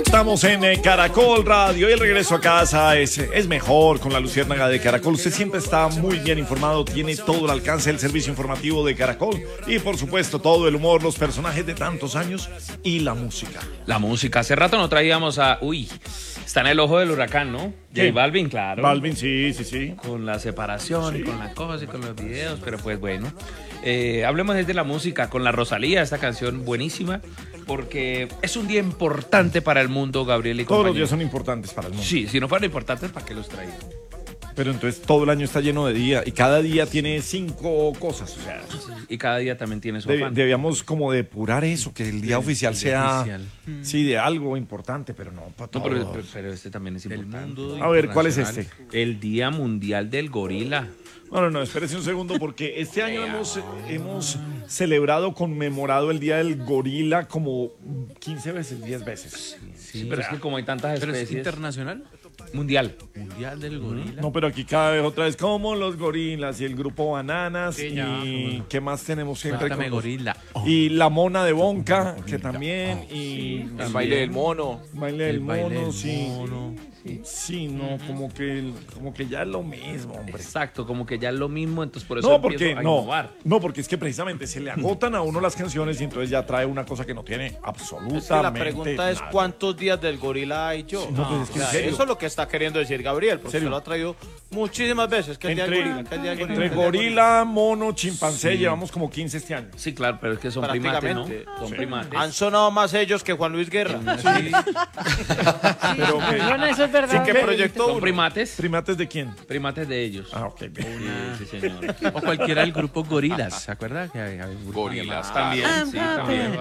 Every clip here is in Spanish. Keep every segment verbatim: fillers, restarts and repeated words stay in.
Estamos en eh, Caracol Radio y el regreso a casa es, es mejor con la Luciérnaga de Caracol. Usted siempre está muy bien informado, tiene todo el alcance del servicio informativo de Caracol y por supuesto todo el humor, los personajes de tantos años y la música. La música, hace rato no traíamos a... Uy, está en el ojo del huracán, ¿no? ¿Qué? J Balvin, claro. Balvin, sí, sí, sí. Con la separación sí. Y con la cosa y con los videos, pero pues bueno. Eh, hablemos desde la música, con la Rosalía, esta canción buenísima, porque es un día importante para el mundo, Gabriel y Todos compañía. los días son importantes para el mundo. Sí, si no fueran importantes, ¿para qué los traía? Pero entonces todo el año está lleno de día y cada día tiene cinco cosas. O sea, sí, y cada día también tiene su deb afán. Debíamos como depurar eso, que el día el, oficial el día sea oficial. Sí, de algo importante, pero no para no, pero, pero, pero este también es importante. A ver, ¿cuál es este? El Día Mundial del Gorila. No, no, no, espérese un segundo porque este año hemos, hemos celebrado, conmemorado el Día del Gorila como quince veces, diez veces. Sí, sí, pero o sea, es que como hay tantas especies... ¿Pero es internacional? Mundial. Mundial del gorila. No, pero aquí cada vez otra vez como los gorilas y el grupo Bananas sí, ya, y no. ¿Qué más tenemos siempre? Con gorila. Oh. Y la mona de Bonca, que también, oh, y... El baile del mono. Baile del el mono, baile del sí. mono. Sí, no, como que, como que ya es lo mismo, hombre. Exacto, como que ya es lo mismo, entonces por eso no, porque, a no, innovar. No, porque es que precisamente se le agotan a uno las canciones y entonces ya trae una cosa que no tiene absolutamente es que la pregunta nada. Es ¿cuántos días del gorila hay yo? Sí, no, pues es que o sea, eso es lo que está queriendo decir Gabriel, porque se lo ha traído muchísimas veces. Que entre, el día del gorila, que el día del gorila, entre gorila, mono, chimpancé, sí. Llevamos como quince este año. Sí, claro, pero es que son primates, ¿no? Son sí. primates. Han sonado más ellos que Juan Luis Guerra. Sí. Pero que, bueno, eso es verdad. ¿Qué proyecto? ¿Son primates? ¿Primates de quién? Primates de ellos. Ah, ok. Bien. Una... Sí, señor. O cualquiera del grupo Gorilas, ¿se acuerda? Que hay, hay Gorilas. Ah, también, sí, también.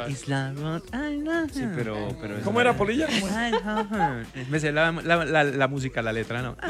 Sí, pero... pero ¿Cómo era, Polilla? ¿Cómo era? Me sé la, la, la, la música, la letra, ¿no?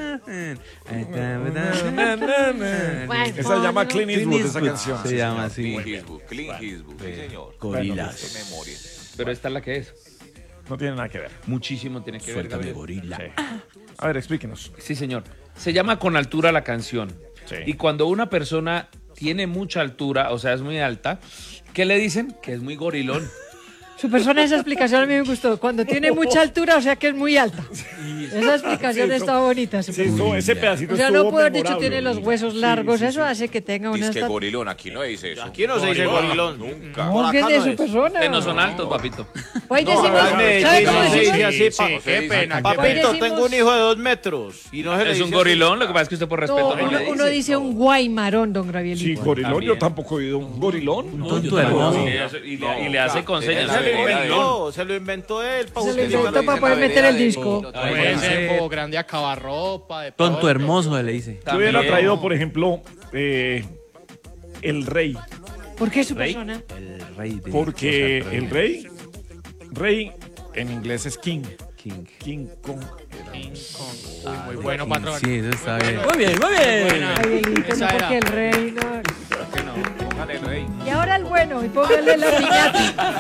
Esa se llama Clint Eastwood, esa canción. Se llama así. Clint Eastwood, Clint Eastwood, sí, señor. Gorilas. Pero esta es la que es. No tiene nada que ver. Muchísimo tiene que ver. Suéltame, gorila. Sí. A ver, explíquenos. Sí, señor. Se llama Con Altura la canción. Sí. Y cuando una persona tiene mucha altura, o sea, es muy alta, ¿qué le dicen? Que es muy gorilón. Su persona, esa explicación a mí me gustó. Cuando tiene mucha altura, o sea que es muy alta. Esa explicación sí, está bonita. Sí, eso, ese pedacito o sea, no puedo haber dicho tiene los huesos largos. Sí, sí, eso sí. Hace que tenga una... Dice que gorilón, aquí no dice eso. Aquí no se dice gorilón. Nunca. No, ¿qué es de su persona? Que no son altos, papito. Hoy no, decimos... no se dice así, sí, qué pena. Papito, tengo un hijo de dos metros. Y no se le es dice un gorilón, lo que pasa es que usted por respeto no, no uno, le uno dice no. Un guaymarón, don Gabrielito. Sí, gorilón, yo tampoco he oído un gorilón. Un tonto hermoso. Y le hace con señas. Se lo inventó él. Se lo inventó para poder meter el disco. Puede ser como grande acabarropa. De tonto hermoso, le dice. Yo hubiera traído, por ejemplo, eh, el rey. ¿Por qué su persona? El rey. De Porque el rey, rey en inglés es king. King. King Kong. King Kong. Uy, muy bueno, patrón. Sí, eso está bien. Muy bien, muy bien. Buena. Gabrielito, no porque el rey no... ¿Por qué no? Póngale rey. Y ahora el bueno, y póngale la piñata.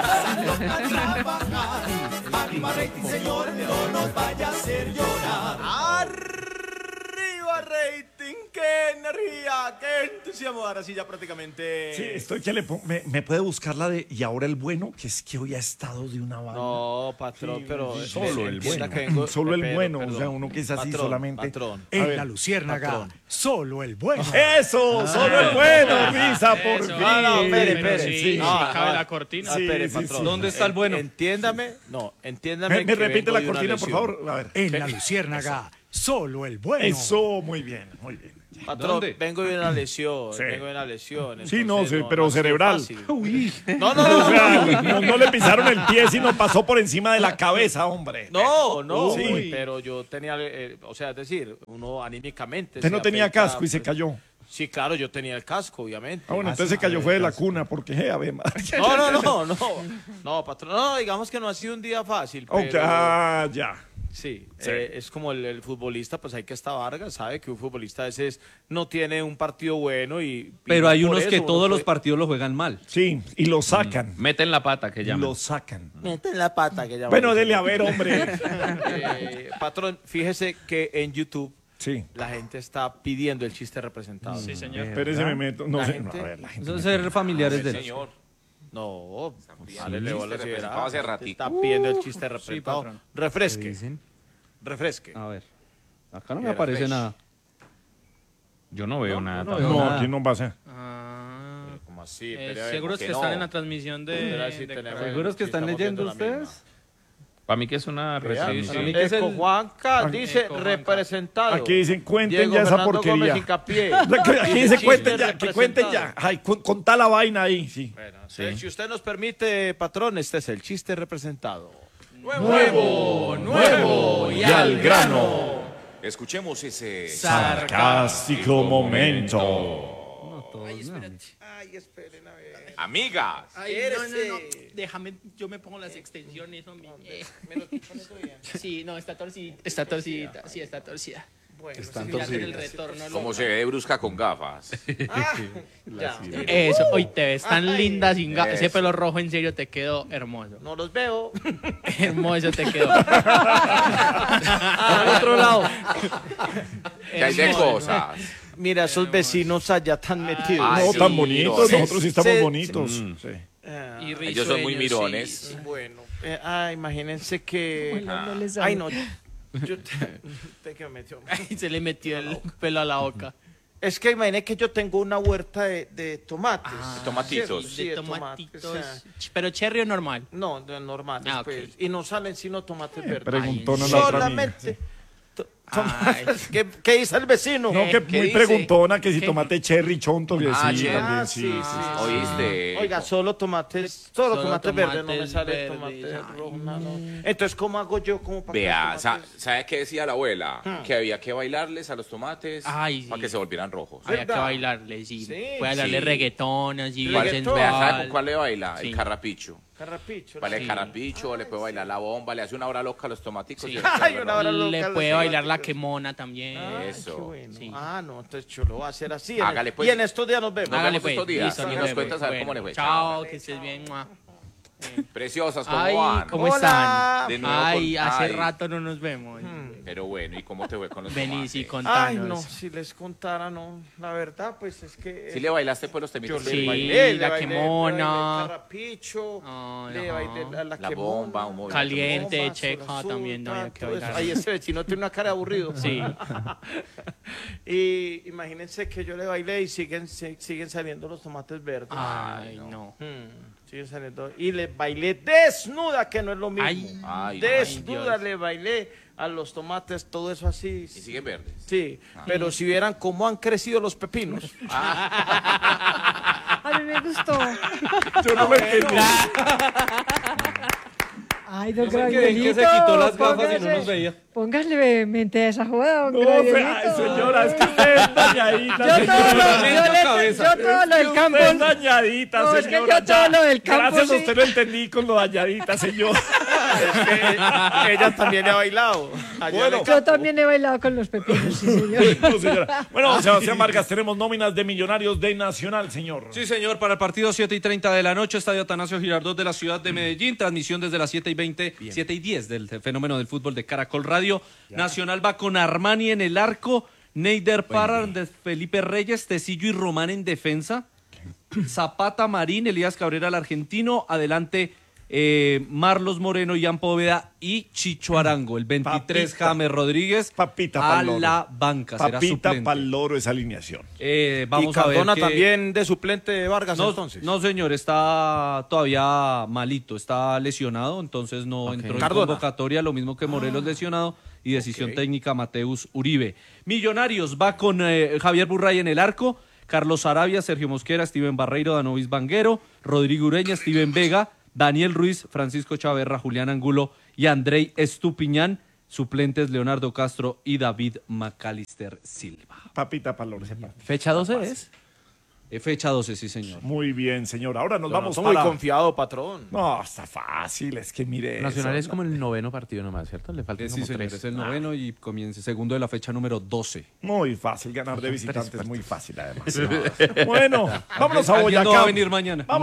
Arriba rating, señor, no nos vaya a hacer llorar. Arriba rating, qué energía, qué entusiasmo. Ahora sí ya prácticamente. Sí, estoy que le pongo, me, me puede buscar la de y ahora el bueno, que es que hoy ha estado de una banda. No, patrón, sí, pero sí, solo el bueno. Vengo, solo el pero, bueno, perdón, o sea, uno que es así patrón, solamente. Patrón. En la Luciérnaga, patrón. solo el bueno. Eso, ah, solo el bueno, risa por eso. fin. No, no, espere, espere. Sí, Sí, sí, no, cabe no, la cortina. Sí, espere, sí, patrón. sí. ¿Dónde está el bueno? Entiéndame, no, entiéndame. Me, me que repite vengo la de una cortina, por lesión. favor. A ver. En la Luciérnaga, solo el bueno. Eso, muy bien, muy bien. Patrón, ¿Dónde? vengo de una lesión, Sí. vengo de una lesión. Sí, no, entonces sí, pero ha sido cerebral. fácil. Uy. No, no, O no. sea, no, no le pisaron el pie, sino pasó por encima de la cabeza, hombre. No, no, Sí. pero yo tenía, eh, o sea, es decir, uno anímicamente. Usted no se tenía afecta, casco y se pues. cayó. Sí, claro, yo tenía el casco, obviamente. Ah, bueno, Ah, entonces sí, se cayó sí, fue de el la casco. cuna, porque, je, a ver, madre. No, no, no, no. No, patrón, no, digamos que no ha sido un día fácil. Pero, Ok, ah, ya. Sí, Sí. eh, es como el, el futbolista, pues hay que estar Vargas, sabe que un futbolista a veces no tiene un partido bueno y... y Pero hay por unos eso que uno todos los puede- partidos lo juegan mal. Sí, y lo sacan. Meten la pata, que llaman. Lo sacan. Meten la pata que llaman. Bueno, dele a ver, hombre. Eh, patrón, fíjese que en YouTube Sí. la gente está pidiendo el chiste representado. Sí, señor. Espérese, me meto. No La sé. gente- No, a ver, la gente. Son me- ser familiares de Señor. No, Sí, dale chiste bola, si representado era. hace ratito. Está pidiendo el chiste representado. patrón. Refresque, Dicen. refresque. A ver. Acá no me Era aparece fresh. nada. Yo no veo nada. no tampoco. veo No, nada. aquí no pasa. Ah, ¿Cómo así? eh, Espere, a ver, seguros ¿por que qué están no? en la transmisión de... Espera, si de- tenemos- ¿Seguros que Sí, están estamos leyendo viendo la ustedes? Para mí que es una Vea, recién. para mí que es Eco el- Juanca dice Eco Juanca. representado. Aquí dicen, cuenten Diego ya esa Fernando porquería. Gómez Hincapié. Aquí dice, Chiste cuenten ya, que cuenten ya. representado. Ay, con, contá la vaina ahí, sí. Bueno, entonces, si usted nos permite, patrón, este es el chiste representado. Nuevo, nuevo y al grano. Escuchemos ese... Sarcástico momento. No, todos, no. Ay, esperen a ver. Amigas. Ay, no, no, no. Déjame, yo me pongo las extensiones, hombre. Eh. Sí, no, está torcida. Está torcida, sí, está torcida. Bueno, Están Mira, hacer el torcidas. retorno. Como loco. se ve de brusca con gafas. ya. Eso, hoy te ves tan Ay, linda sin ga- Ese eso. pelo rojo en serio te quedó hermoso. No los veo. Hermoso te quedó. Al otro lado. Que hay de Hermoso. cosas. Mira, esos vecinos allá tan metidos. Ay, No, sí, tan bonitos, mirones. nosotros sí estamos Sí, bonitos. Sí. Ah, Y Ellos son muy risueños, mirones. sí. bueno, eh, ah, imagínense que... Ojalá no les Ay, haga. no. Yo te, te que me metió. Ay, se le metió el pelo a la boca. Es que imagínate que yo tengo una huerta de, de tomates. Ah, tomatitos. Sí, de de tomatitos. tomates, o sea, Ch- Pero cherry o normal. no, de normales, Ah, ok. pues. Y no salen sino tomates verdes. Preguntó Ay, la otra amiga. Solamente to- tomates. ¿Qué, qué dice el vecino? No, que ¿Qué muy dice? preguntona que si ¿Qué? tomate cherry chonto, que Ah, sí, cherry. también, Ah, sí, sí, sí, sí, sí. ¿Oíste? Oiga, solo tomates, solo, Solo tomates verdes, no me tomates sale verdes, tomate ay. rojo, nada, no. Entonces, ¿cómo hago yo como para que Vea, los sa- tomates- ¿sabe qué decía la abuela? Que había que bailarles a los tomates Ay, sí. para que se volvieran rojos. Había que ¿Verdad? bailarle, sí. Sí. Puede bailarle Sí. reggaetón, así, ¿Cuál- bien reggaetón? Vea, ¿sabe con sensual. cuál le baila? Sí. El carrapicho. Carrapicho. Vale, el Sí. carrapicho, le puede bailar la bomba, le hace una hora loca a los tomaticos. Sí. y- Ay, una hora loca Le los puede bailar la tomates. quemona también. Ay, Eso. qué bueno. Sí. Ah, no, entonces yo lo voy a hacer así. Hágale, pues. Y en estos días nos vemos. Nos Hágale vemos pues. estos días. Listo, Y nos nos vemos. cuentas a ver Bueno, cómo le fue. Chao, que estés bien. mua. Preciosas, ¿cómo Ay, van? ¿cómo Hola. están? De nuevo Ay, con- hace ay. rato no nos vemos. Pero bueno, ¿y cómo te fue con los Vení, tomates? sí, Ay, contanos. no, si les contara, no. La verdad, pues es que... ¿Sí le bailaste pues los Yo temitos? le Sí, bailé, le la bailé, quemona. le bailé carrapicho, Ay, le ajá. bailé la, la La quemona, bomba, un movimiento. Caliente, bomba, checa, azul, también no había que todo eso. bailar. Ay, ese vecino tiene una cara de aburrido. Sí. Y imagínense que yo le bailé y siguen, si- siguen saliendo los tomates verdes. Ay, no. Hmm, siguen saliendo. Y le bailé desnuda, que no es lo mismo. Ay. Ay, desnuda Dios. le bailé a los tomates, todo eso así. y siguen verdes. Sí, pero si vieran cómo han crecido los pepinos. A mí me gustó. Yo no me entendí. Ay, don Yo me quedé en que Gravielito, se quitó las gafas y no póngase- nos veía. Póngale mente a esa joda, don No, fe- Gravielito. ay, señora, es que usted es dañadita, Yo todo, señora. lo, yo, le- cabeza. yo todo lo del campo. Usted es dañadita, No, es que señora. yo todo lo del campo, Gracias a sí. usted lo entendí con lo dañadita, señor. Ella también le ha bailado. Allá Bueno. le- Yo también he bailado con los pepinos, sí, señor. No, señora. Bueno, Sebastián Vargas, tenemos nóminas de Millonarios de Nacional, señor. Sí, señor, para el partido siete y treinta de la noche, Estadio Atanasio Girardot de la ciudad de Medellín, transmisión desde las siete y veinte, siete y diez del fenómeno del fútbol de Caracol Radio. Nacional va con Armani en el arco, Neider Parra de Felipe Reyes, Tecillo y Román en defensa, Zapata, Marín, Elías Cabrera, el argentino, adelante eh, Marlos Moreno, Ian Poveda y Chicho Arango, el veintitrés Papita. James Rodríguez Papita a pa'l loro. la banca, será Papita suplente. pa'l loro esa alineación. Eh, Y vamos a ver Cardona qué- también de suplente de Vargas no, entonces. no, señor, está todavía malito, está lesionado, entonces no entró en Cardona. convocatoria, lo mismo que Morelos lesionado y decisión técnica Mateus Uribe. Millonarios va con eh, Javier Burray en el arco, Carlos Arabia, Sergio Mosquera, Steven Barreiro, Danovis Vanguero, Rodrigo Ureña, Steven Vega, Daniel Ruiz, Francisco Chaverra, Julián Angulo y Andrei Estupiñán. Suplentes Leonardo Castro y David Macalister Silva. Papita pa'l loro ese partido. ¿Fecha doce es? Eh, fecha doce, sí, señor. Muy bien, señor. Ahora nos Yo no vamos soy muy para... confiado, patrón. No, está fácil, es que mire Nacional eso. es como el noveno partido nomás, ¿cierto? Le faltan Eh, sí, como señor, tres. es el noveno y comienza segundo de la fecha número doce. Muy fácil, ganar de visitantes, muy fácil además. Bueno, vámonos a Alguien no va Boyacá. a venir mañana. Vamos